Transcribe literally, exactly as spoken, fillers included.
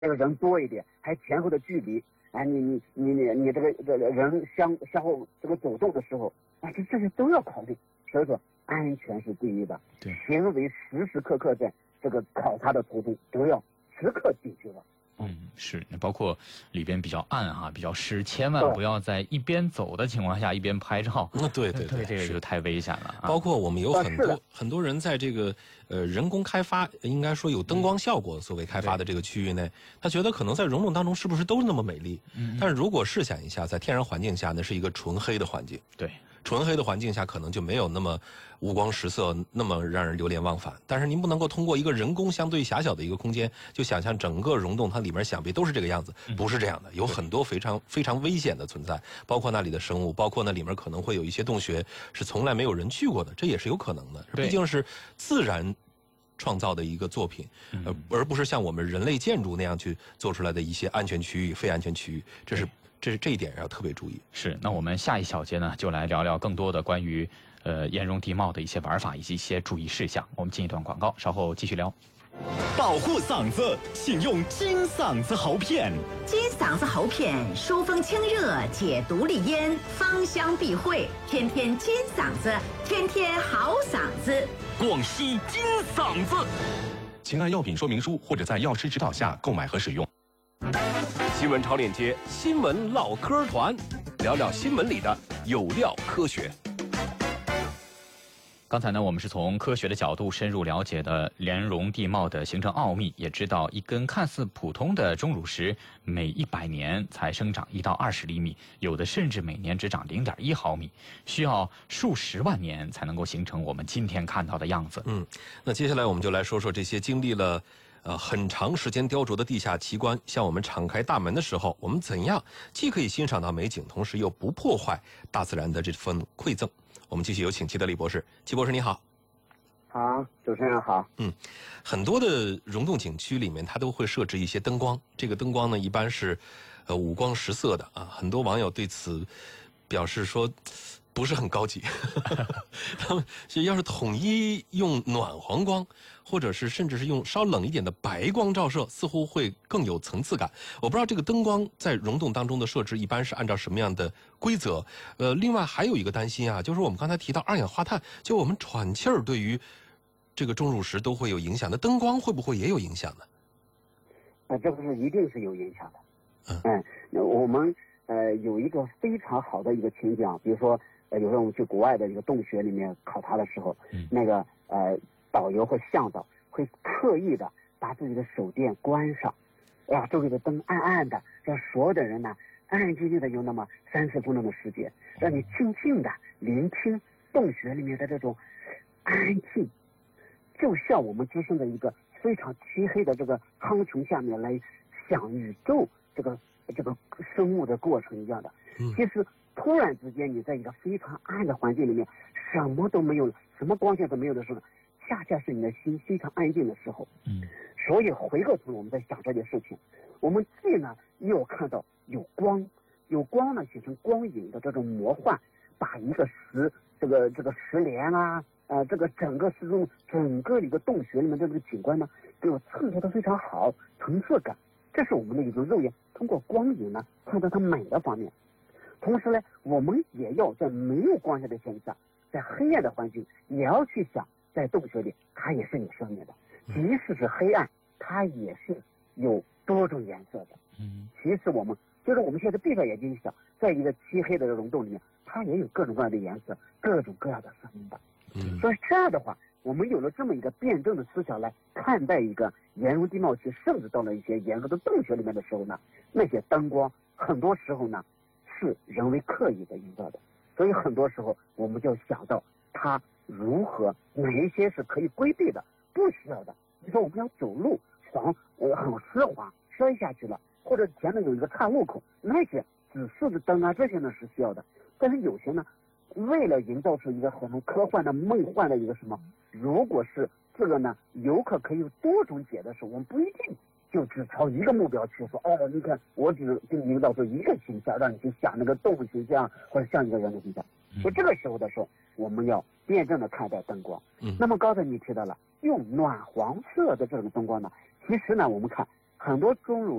这个人多一点，还前后的距离，哎，你你你你你这个这个人相相互这个走动的时候，哎，这这些都要考虑。所以说，安全是第一的， 对， 行为时时刻刻在这个考察的途中都要时刻警觉了。 嗯，是，包括里边比较暗哈、啊，比较湿，千万不要在一边走的情况下一边拍照。 嗯，对对对，这个就太危险了、啊。 包括我们有很多、 啊、 很多人在这个呃人工开发，应该说有灯光效果所谓开发的这个区域内，他觉得可能在溶洞当中是不是都那么美丽？嗯，但是如果试想一下，在天然环境下，那是一个纯黑的环境。 对。 纯黑的环境下可能就没有那么五光十色，那么让人流连忘返。但是您不能够通过一个人工相对狭小的一个空间，就想象整个溶洞它里面想必都是这个样子，不是这样的，有很多非常非常危险的存在，包括那里的生物，包括那里面可能会有一些洞穴是从来没有人去过的，这也是有可能的。毕竟是自然创造的一个作品，呃，而不是像我们人类建筑那样去做出来的一些安全区域、非安全区域，这是。这是这一点要特别注意。 是，那我们下一小节呢，就来聊聊更多的关于呃岩溶地貌的一些玩法以及一些注意事项。我们进一段广告，稍后继续聊。 保护嗓子，请用金嗓子喉片。 金嗓子喉片疏风清热，解毒利咽，芳香避秽，天天金嗓子，天天好嗓子。 广西金嗓子， 请按药品说明书或者在药师指导下购买和使用。 新闻超链接，新闻唠嗑团，聊聊新闻里的有料科学。 刚才呢，我们是从科学的角度深入了解的岩溶地貌的形成奥秘，也知道一根看似普通的钟乳石，每一百年才生长一到二十厘米，有的甚至每年只长零点一毫米，需要数十万年才能够形成我们今天看到的样子。 嗯，那接下来我们就来说说这些经历了。呃，很长时间雕琢的地下奇观，向我们敞开大门的时候，我们怎样既可以欣赏到美景，同时又不破坏大自然的这份馈赠？我们继续有请齐德利博士。齐博士你好。 好，主持人好。 嗯，很多的溶洞景区里面，它都会设置一些灯光，这个灯光呢，一般是呃五光十色的啊。很多网友对此表示说，不是很高级。他们要是统一用暖黄光，或者是甚至是用稍冷一点的白光照射，似乎会更有层次感。我不知道这个灯光在溶洞当中的设置一般是按照什么样的规则。呃，另外还有一个担心啊，就是我们刚才提到二氧化碳，就我们喘气儿对于这个钟乳石都会有影响，那灯光会不会也有影响呢？ 呃，这个是一定是有影响的。嗯，嗯那我们呃有一个非常好的一个情景，比如说呃有时候我们去国外的一个洞穴里面考察的时候，嗯、那个呃导游或向导会刻意的把自己的手电关上，啊，周围的灯暗暗的，让所有的人呢安安静静的有那么三十分钟的时间，让你静静的聆听洞穴里面的这种安静，就像我们置身在一个非常漆黑的这个苍穹下面来想宇宙这个这个生物的过程一样的。其实突然之间你在一个非常暗的环境里面，什么都没有，什么光线都没有的时候，恰恰是你的心非常安静的时候。嗯，所以回过头来我们在想这件事情，我们既呢又看到有光，有光呢形成光影的这种魔幻，把一个石这个这个石莲啊，呃，这个整个石中整个一个洞穴里面的这个景观呢，给我衬托的非常好，层次感。这是我们的一种肉眼通过光影呢看到它美的方面。同时呢，我们也要在没有光线的前提下，在黑暗的环境也要去想，在洞穴里它也是有生命的，即使是黑暗，它也是有多种颜色的。嗯，其实我们就是我们现在闭上眼睛想，在一个漆黑的溶洞里面，它也有各种各样的颜色，各种各样的生命的。嗯，所以这样的话，我们有了这么一个辩证的思想来看待一个岩溶地貌区，甚至到了一些严格的洞穴里面的时候呢，那些灯光很多时候呢是人为刻意的营造的，所以很多时候我们就想到它如何哪一些是可以规避的，不需要的。比如说我们要走路防呃很湿滑摔下去了，或者前面有一个岔路口，那些指示的灯啊这些呢是需要的。但是有些呢，为了营造出一个很科幻的梦幻的一个什么，如果是这个呢游客可以有多种解的时候，我们不一定就只朝一个目标去说，哦，你看我只给你营造出一个形象，让你去想那个动物形象或者像一个人的形象。所以这个时候的时候，我们要辩证的看待灯光。嗯，那么刚才你提到了用暖黄色的这种灯光呢，其实呢我们看很多钟乳